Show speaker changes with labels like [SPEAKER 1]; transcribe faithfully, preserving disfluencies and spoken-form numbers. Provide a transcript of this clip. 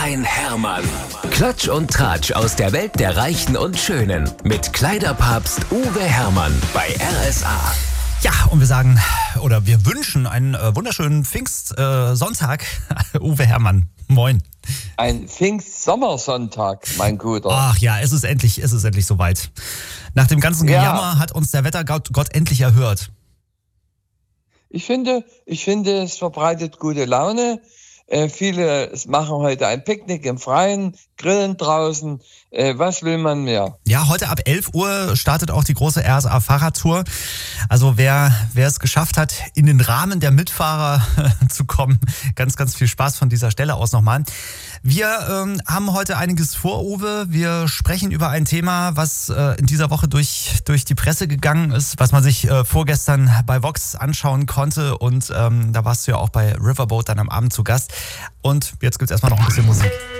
[SPEAKER 1] ein Hermann. Klatsch und Tratsch aus der Welt der Reichen und Schönen. Mit Kleiderpapst Uwe Hermann bei R S A.
[SPEAKER 2] Ja, und wir sagen, oder wir wünschen einen äh, wunderschönen Pfingstsonntag. Äh, Uwe Hermann, moin.
[SPEAKER 3] Ein Pfingstsommersonntag, mein Guter.
[SPEAKER 2] Ach ja, es ist endlich, es ist endlich soweit. Nach dem ganzen Gejammer ja. hat uns der Wettergott Gott endlich erhört.
[SPEAKER 3] Ich finde, ich finde, es verbreitet gute Laune. Äh, viele machen heute ein Picknick im Freien, grillen draußen. Äh, was will man mehr?
[SPEAKER 2] Ja, heute ab elf Uhr startet auch die große R S A-Fahrradtour. Also wer, wer es geschafft hat, in den Rahmen der Mitfahrer zu kommen, ganz, ganz viel Spaß von dieser Stelle aus nochmal. Wir ähm, haben heute einiges vor, Uwe. Wir sprechen über ein Thema, was äh, in dieser Woche durch, durch die Presse gegangen ist, was man sich äh, vorgestern bei Vox anschauen konnte. Und ähm, da warst du ja auch bei Riverboat dann am Abend zu Gast. Und jetzt gibt's erstmal noch ein bisschen Musik.